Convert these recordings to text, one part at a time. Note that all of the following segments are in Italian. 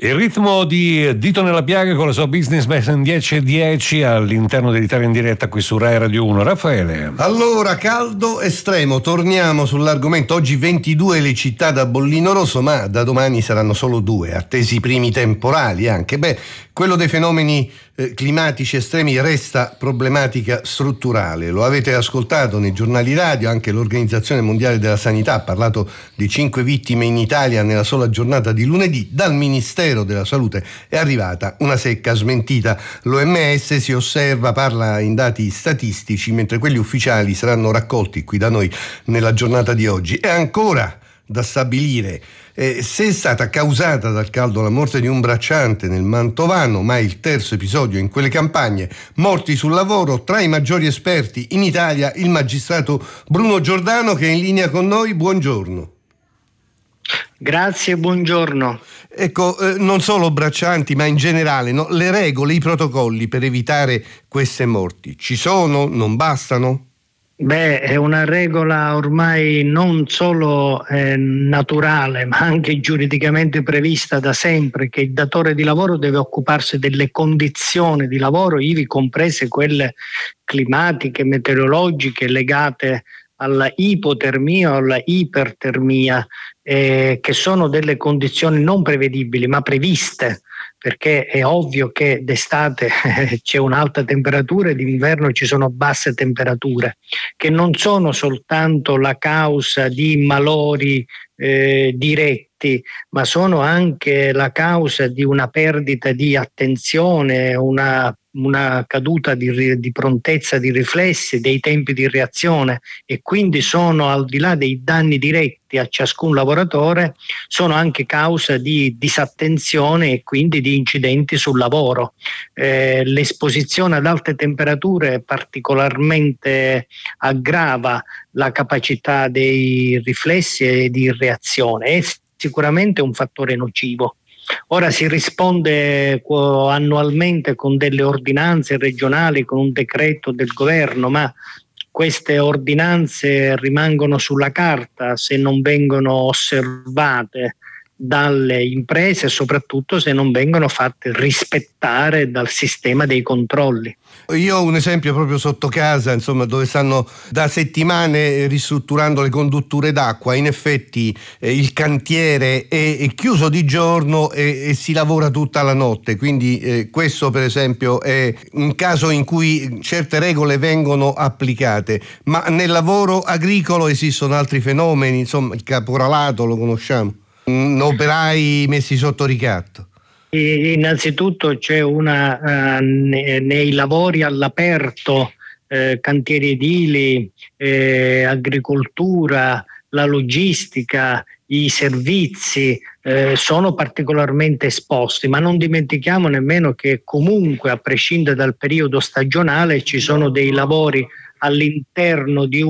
Il ritmo di Dito nella piaga con la sua Business in 10:10 all'interno dell'Italia in diretta qui su Rai Radio 1. Raffaele. Allora, caldo estremo, torniamo sull'argomento. Oggi 22 le città da bollino rosso, ma da domani saranno solo 2, attesi i primi temporali anche. Quello dei fenomeni climatici estremi resta problematica strutturale. Lo avete ascoltato nei giornali radio, anche l'Organizzazione Mondiale della Sanità ha parlato di 5 vittime in Italia nella sola giornata di lunedì. Dal Ministero della Salute è arrivata una secca smentita. L'OMS si osserva, parla in dati statistici, mentre quelli ufficiali saranno raccolti qui da noi nella giornata di oggi. È ancora da stabilire se è stata causata dal caldo la morte di un bracciante nel Mantovano, ma è il terzo episodio in quelle campagne. Morti sul lavoro. Tra i maggiori esperti in Italia il magistrato Bruno Giordano, che è in linea con noi. Buongiorno. Grazie, buongiorno. Ecco, non solo braccianti, ma in generale, no? Le regole, i protocolli per evitare queste morti ci sono? Non bastano? È una regola ormai non solo naturale, ma anche giuridicamente prevista da sempre, che il datore di lavoro deve occuparsi delle condizioni di lavoro, ivi comprese quelle climatiche, meteorologiche, legate alla ipotermia o alla ipertermia, che sono delle condizioni non prevedibili ma previste, perché è ovvio che d'estate c'è un'alta temperatura e d'inverno ci sono basse temperature, che non sono soltanto la causa di malori diretti, ma sono anche la causa di una perdita di attenzione, una caduta di prontezza di riflessi, dei tempi di reazione, e quindi sono, al di là dei danni diretti a ciascun lavoratore, sono anche causa di disattenzione e quindi di incidenti sul lavoro. L'esposizione ad alte temperature particolarmente aggrava la capacità dei riflessi e di reazione, è sicuramente un fattore nocivo. Ora si risponde annualmente con delle ordinanze regionali, con un decreto del governo, ma queste ordinanze rimangono sulla carta se non vengono osservate dalle imprese e soprattutto se non vengono fatte rispettare dal sistema dei controlli. Io ho un esempio proprio sotto casa, insomma, dove stanno da settimane ristrutturando le condutture d'acqua. In effetti il cantiere è chiuso di giorno e si lavora tutta la notte, quindi questo per esempio è un caso in cui certe regole vengono applicate. Ma nel lavoro agricolo esistono altri fenomeni, insomma il caporalato lo conosciamo, operai messi sotto ricatto. Innanzitutto c'è nei lavori all'aperto, cantieri edili, agricoltura, la logistica, i servizi sono particolarmente esposti, ma non dimentichiamo nemmeno che comunque, a prescindere dal periodo stagionale, ci sono dei lavori all'interno di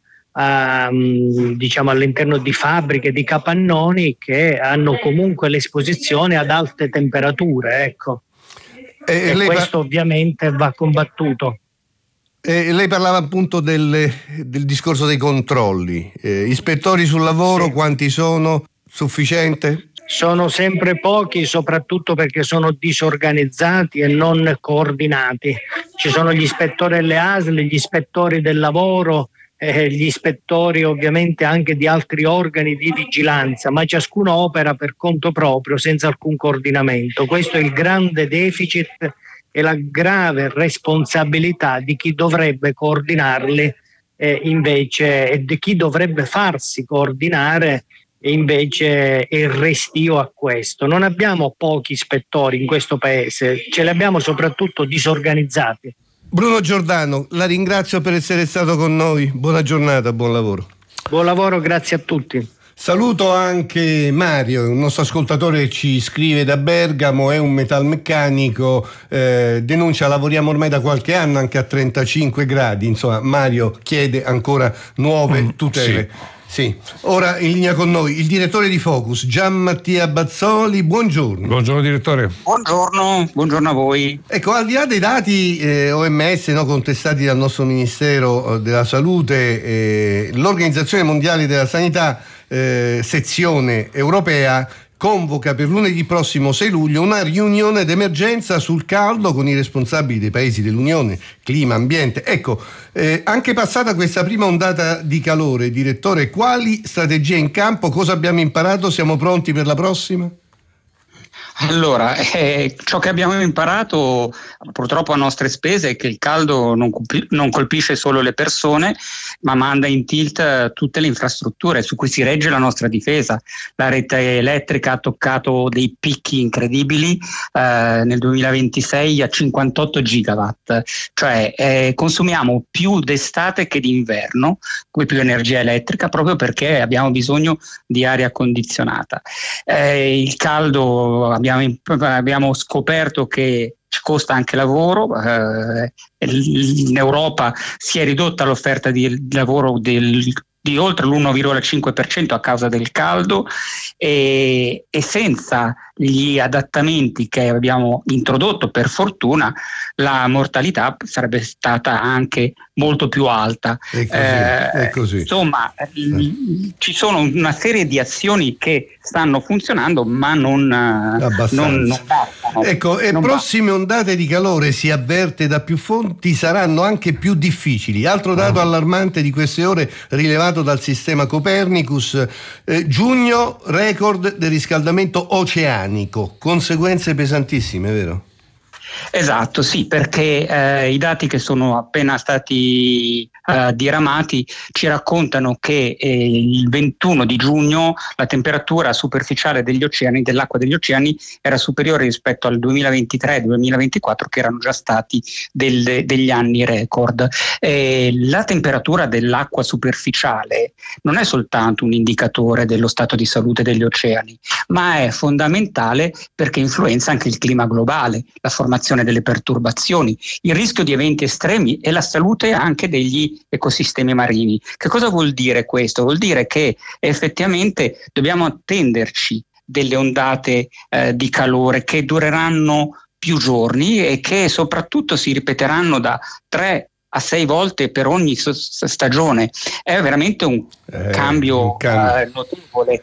all'interno di fabbriche, di capannoni, che hanno comunque l'esposizione ad alte temperature, ecco. E questo ovviamente va combattuto. Lei parlava appunto del discorso dei controlli. Ispettori sul lavoro, sì. Quanti sono? Sufficiente? Sono sempre pochi, soprattutto perché sono disorganizzati e non coordinati. Ci sono gli ispettori delle ASL, gli ispettori del lavoro, gli ispettori ovviamente anche di altri organi di vigilanza, ma ciascuno opera per conto proprio senza alcun coordinamento. Questo è il grande deficit e la grave responsabilità di chi dovrebbe coordinarli invece, e di chi dovrebbe farsi coordinare, e invece è restio a questo. Non abbiamo pochi ispettori in questo paese, ce li abbiamo soprattutto disorganizzati. Bruno Giordano, la ringrazio per essere stato con noi. Buona giornata, buon lavoro. Buon lavoro, grazie a tutti. Saluto anche Mario, un nostro ascoltatore ci scrive da Bergamo, è un metalmeccanico, denuncia: lavoriamo ormai da qualche anno anche a 35 gradi. Insomma, Mario chiede ancora nuove tutele. Sì. Ora in linea con noi il direttore di Focus, Gianmattia Bazzoli. Buongiorno. Buongiorno direttore. Buongiorno a voi. Ecco, al di là dei dati OMS contestati dal nostro Ministero della Salute, l'Organizzazione Mondiale della Sanità sezione europea convoca per lunedì prossimo 6 luglio una riunione d'emergenza sul caldo con i responsabili dei paesi dell'Unione, clima, ambiente. Ecco, anche passata questa prima ondata di calore, direttore, quali strategie in campo? Cosa abbiamo imparato? Siamo pronti per la prossima? Allora, ciò che abbiamo imparato purtroppo a nostre spese è che il caldo non colpisce solo le persone, ma manda in tilt tutte le infrastrutture su cui si regge la nostra difesa. La rete elettrica ha toccato dei picchi incredibili nel 2026 a 58 gigawatt, cioè consumiamo più d'estate che d'inverno, come più energia elettrica, proprio perché abbiamo bisogno di aria condizionata. Il caldo abbiamo scoperto che ci costa anche lavoro, in Europa si è ridotta l'offerta di lavoro di oltre l'1,5% a causa del caldo e senza gli adattamenti che abbiamo introdotto, per fortuna, la mortalità sarebbe stata anche molto più alta. È così. Insomma, ci sono una serie di azioni che stanno funzionando, ma non bastano. Ecco, e prossime ondate di calore, si avverte da più fonti, saranno anche più difficili. Altro dato allarmante di queste ore rilevato dal sistema Copernicus: giugno record del riscaldamento oceanico, conseguenze pesantissime, vero? Esatto, sì, perché i dati che sono appena stati diramati ci raccontano che il 21 di giugno la temperatura superficiale degli oceani, dell'acqua degli oceani, era superiore rispetto al 2023 e 2024, che erano già stati degli anni record. La temperatura dell'acqua superficiale non è soltanto un indicatore dello stato di salute degli oceani, ma è fondamentale perché influenza anche il clima globale, la formazione delle perturbazioni, il rischio di eventi estremi e la salute anche degli ecosistemi marini. Che cosa vuol dire questo? Vuol dire che effettivamente dobbiamo attenderci delle ondate di calore che dureranno più giorni e che soprattutto si ripeteranno da 3 a 6 volte per ogni stagione. È veramente un cambio notevole,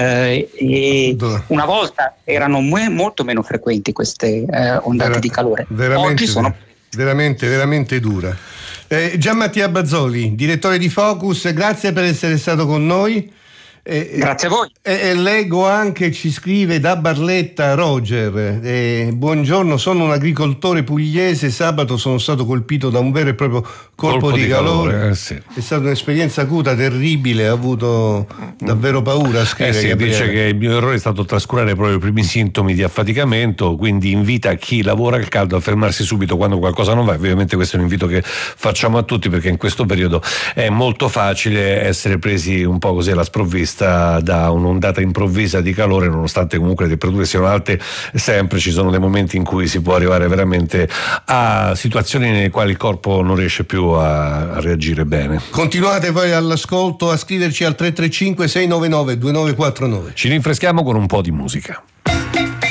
e una volta erano molto meno frequenti queste ondate di calore. Oggi sono veramente dura. Gianmattia Bazzoli, direttore di Focus, grazie per essere stato con noi. Grazie a voi. Leggo anche, ci scrive da Barletta Roger, buongiorno, sono un agricoltore pugliese, sabato sono stato colpito da un vero e proprio colpo di calore. Sì. È stata un'esperienza acuta, terribile, ho avuto davvero paura. Sì, dice che il mio errore è stato trascurare proprio i primi sintomi di affaticamento, quindi invita chi lavora al caldo a fermarsi subito quando qualcosa non va. Ovviamente questo è un invito che facciamo a tutti, perché in questo periodo è molto facile essere presi un po' così alla sprovvista da un'ondata improvvisa di calore, nonostante comunque le temperature siano alte sempre. Ci sono dei momenti in cui si può arrivare veramente a situazioni nelle quali il corpo non riesce più a reagire bene. Continuate voi all'ascolto, a scriverci al 335 699 2949. Ci rinfreschiamo con un po' di musica.